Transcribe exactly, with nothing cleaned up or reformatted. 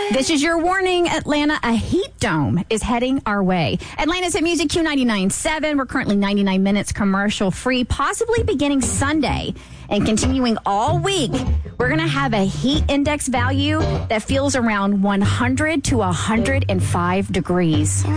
This is your warning, Atlanta. A heat dome is heading our way. Atlanta's at Music Q ninety-nine point seven. We're currently ninety-nine minutes commercial free, possibly beginning Sunday and continuing all week. We're going to have a heat index value that feels around one hundred to one hundred five degrees.